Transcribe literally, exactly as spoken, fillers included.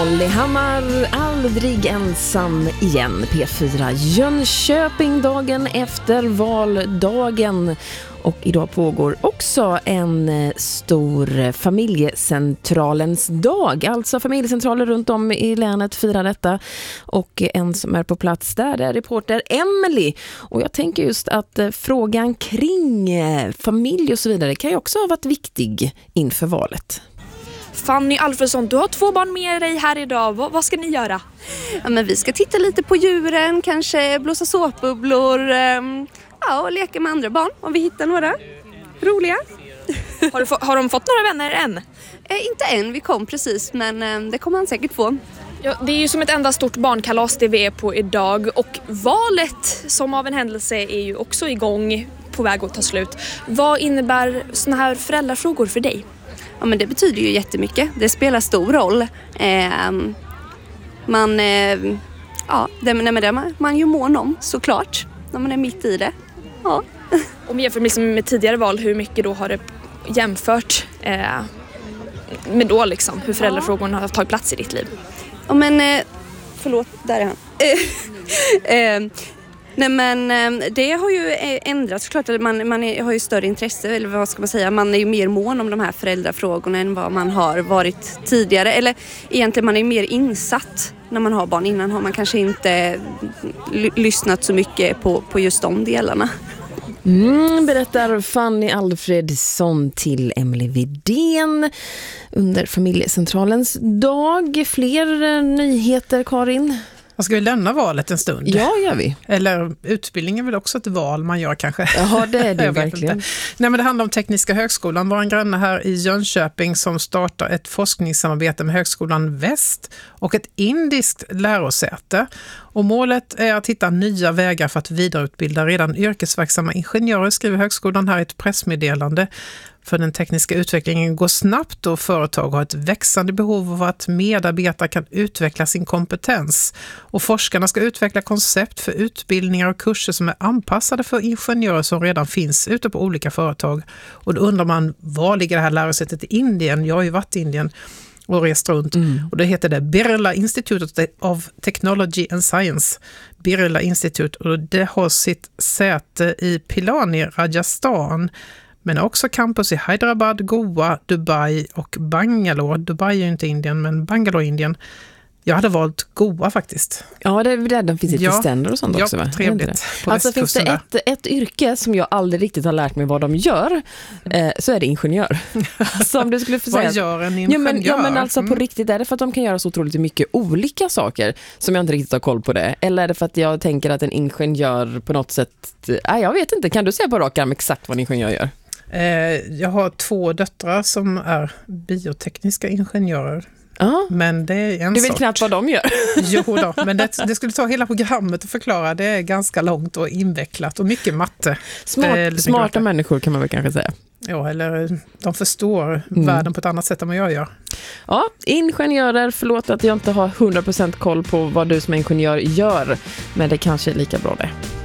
Lillehammar, aldrig ensam igen. P fyra Jönköping dagen efter valdagen. Och idag pågår också en stor familjecentralens dag. Alltså familjecentraler runt om i länet firar detta. Och en som är på plats där är reporter Emily. Och jag tänker just att frågan kring familj och så vidare kan ju också ha varit viktig inför valet. Fanny Alfredsson, du har två barn med dig här idag. Vad, vad ska ni göra? Ja, men vi ska titta lite på djuren, kanske blåsa såpbubblor, um, ja, och leka med andra barn om vi hittar några roliga. Har, du få, har de fått några vänner än? Eh, inte än, vi kom precis, men um, det kommer han säkert få. Ja, det är ju som ett enda stort barnkalas det vi är på idag, och valet som av en händelse är ju också igång, på väg att ta slut. Vad innebär såna här föräldrafrågor för dig? Ja, men det betyder ju jättemycket. Det spelar stor roll. Eh, man, eh, ja, det, nej, men det man, man ju mån om, såklart, när man är mitt i det. Ja. Om jämför med, med tidigare val, hur mycket då har det jämfört eh, med då liksom, hur föräldrafrågorna har tagit plats i ditt liv? Ja, men, eh, förlåt, där är han. eh, Nej, men det har ju ändrats såklart. Man, man är, har ju större intresse, eller vad ska man säga, man är ju mer mån om de här föräldrafrågorna än vad man har varit tidigare. Eller egentligen man är mer insatt när man har barn. Innan har man kanske inte l- lyssnat så mycket på, på just de delarna. Mm, berättar Fanny Alfredsson till Emily Widén under familjecentralens dag. Fler nyheter, Karin? Ska vi lämna valet en stund? Ja, gör vi. Eller utbildning är väl också ett val man gör kanske? Ja, det är det verkligen. Inte. Nej, men det handlar om Tekniska högskolan. Vår granne här i Jönköping som startar ett forskningssamarbete med Högskolan Väst och ett indiskt lärosäte. Och målet är att hitta nya vägar för att vidareutbilda redan yrkesverksamma ingenjörer, skriver högskolan här i ett pressmeddelande. För den tekniska utvecklingen går snabbt och företag har ett växande behov av att medarbetare kan utveckla sin kompetens. Och forskarna ska utveckla koncept för utbildningar och kurser som är anpassade för ingenjörer som redan finns ute på olika företag. Och då undrar man, var ligger det här lärosätet i Indien? Jag har ju varit i Indien och rest runt. Mm. Och det heter det Birla Institute of Technology and Science. Birla Institute, och det har sitt säte i Pilani, Rajasthan. Men också campus i Hyderabad, Goa, Dubai och Bangalore. Dubai är ju inte Indien, men Bangalore är Indien. Jag hade valt Goa faktiskt. Ja, det är där de finns lite ja, ständer och sånt ja, också, va? Trevligt. Alltså finns det ett, ett yrke som jag aldrig riktigt har lärt mig vad de gör, eh, så är det ingenjör. Som du skulle få säga. Vad gör en ingenjör? Ja, men, ja, men alltså på riktigt är det för att de kan göra så otroligt mycket olika saker som jag inte riktigt har koll på det. Eller är det för att jag tänker att en ingenjör på något sätt, nej, jag vet inte, kan du säga på rak arm exakt vad en ingenjör gör? Jag har två döttrar som är biotekniska ingenjörer. Ah. Men det är en du vet sort. knappt vad de gör. Jo då, men det, det skulle ta hela programmet att förklara. Det är ganska långt och invecklat och mycket matte. Smart, smarta gröta. Människor kan man väl kanske säga. Ja, eller de förstår mm. världen på ett annat sätt än vad jag gör. Ja, ingenjörer, förlåt att jag inte har hundra procent koll på vad du som ingenjör gör. Men det kanske är lika bra det.